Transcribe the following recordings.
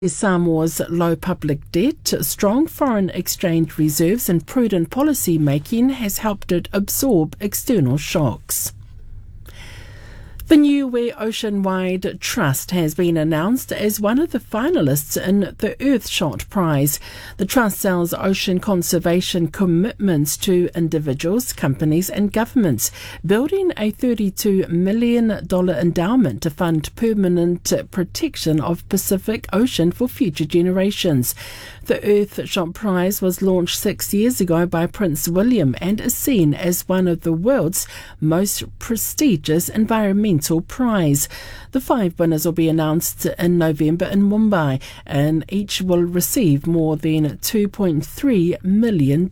Samoa's low public debt, strong foreign exchange reserves and prudent policy making has helped it absorb external shocks. The Niue Oceanwide Trust has been announced as one of the finalists in the Earthshot Prize. The trust sells ocean conservation commitments to individuals, companies and governments, building a $32 million endowment to fund permanent protection of Pacific Ocean for future generations. The Earthshot Prize was launched 6 years ago by Prince William and is seen as one of the world's most prestigious environmental prize. The 5 winners will be announced in November in Mumbai, and each will receive more than $2.3 million.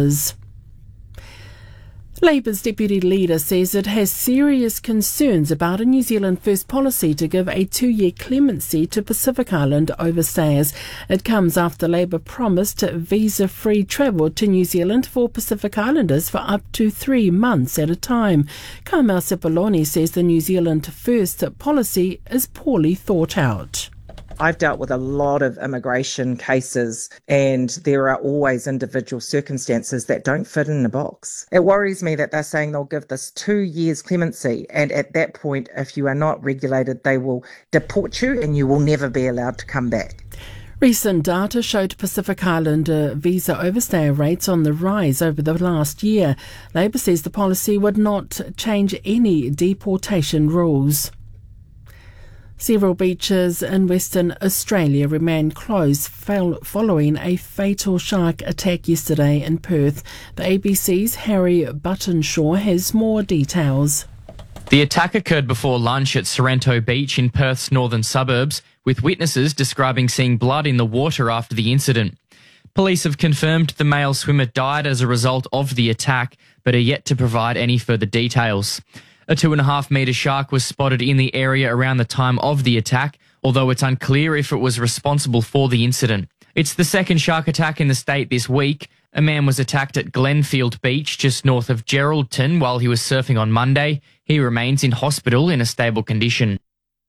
Labour's deputy leader says it has serious concerns about a New Zealand First policy to give a 2-year clemency to Pacific Island overstayers. It comes after Labour promised visa-free travel to New Zealand for Pacific Islanders for up to 3 months at a time. Carmel Sepuloni says the New Zealand First policy is poorly thought out. I've dealt with a lot of immigration cases, and there are always individual circumstances that don't fit in a box. It worries me that they're saying they'll give this 2 years clemency, and at that point, if you are not regulated, they will deport you and you will never be allowed to come back. Recent data showed Pacific Islander visa overstayer rates on the rise over the last year. Labour says the policy would not change any deportation rules. Several beaches in Western Australia remain closed following a fatal shark attack yesterday in Perth. The ABC's Harry Buttonshaw has more details. The attack occurred before lunch at Sorrento Beach in Perth's northern suburbs, with witnesses describing seeing blood in the water after the incident. Police have confirmed the male swimmer died as a result of the attack, but are yet to provide any further details. A 2.5-metre shark was spotted in the area around the time of the attack, although it's unclear if it was responsible for the incident. It's the second shark attack in the state this week. A man was attacked at Glenfield Beach, just north of Geraldton, while he was surfing on Monday. He remains in hospital in a stable condition.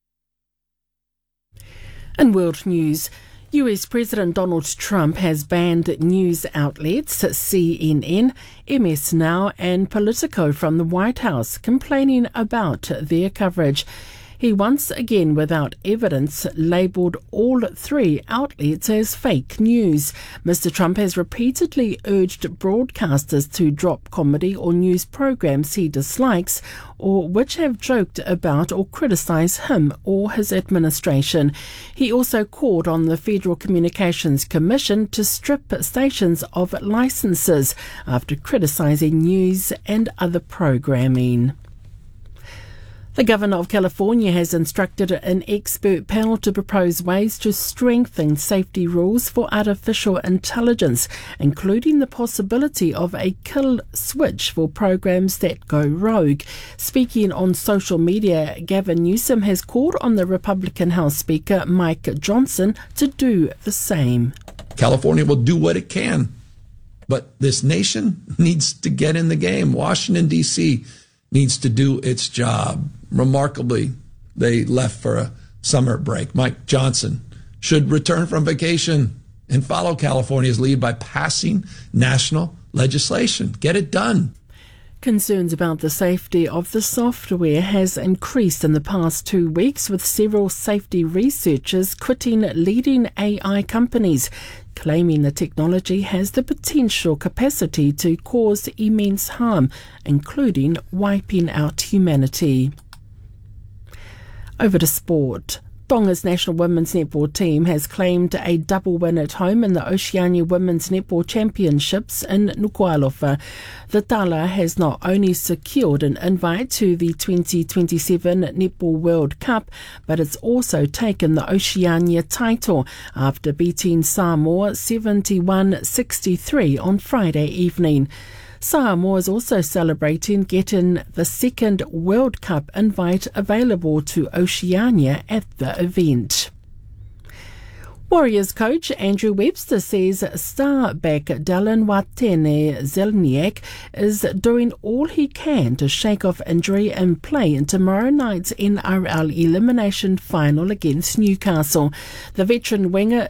In world news, US President Donald Trump has banned news outlets CNN, MS Now and Politico from the White House, complaining about their coverage. He once again, without evidence, labelled all 3 outlets as fake news. Mr. Trump has repeatedly urged broadcasters to drop comedy or news programs he dislikes or which have joked about or criticised him or his administration. He also called on the Federal Communications Commission to strip stations of licences after criticising news and other programming. The Governor of California has instructed an expert panel to propose ways to strengthen safety rules for artificial intelligence, including the possibility of a kill switch for programs that go rogue. Speaking on social media, Gavin Newsom has called on the Republican House Speaker Mike Johnson to do the same. California will do what it can, but this nation needs to get in the game. Washington, D.C. needs to do its job. Remarkably, they left for a summer break. Mike Johnson should return from vacation and follow California's lead by passing national legislation. Get it done. Concerns about the safety of the software has increased in the past 2 weeks, with several safety researchers quitting leading AI companies, claiming the technology has the potential capacity to cause immense harm, including wiping out humanity. Over to sport. Tonga's national women's netball team has claimed a double win at home in the Oceania Women's Netball Championships in Nuku'alofa. The Tala has not only secured an invite to the 2027 Netball World Cup, but it's also taken the Oceania title after beating Samoa 71-63 on Friday evening. Samoa is also celebrating getting the second World Cup invite available to Oceania at the event. Warriors coach Andrew Webster says star back Dylan Watene-Zelniak is doing all he can to shake off injury and play in tomorrow night's NRL elimination final against Newcastle. The veteran winger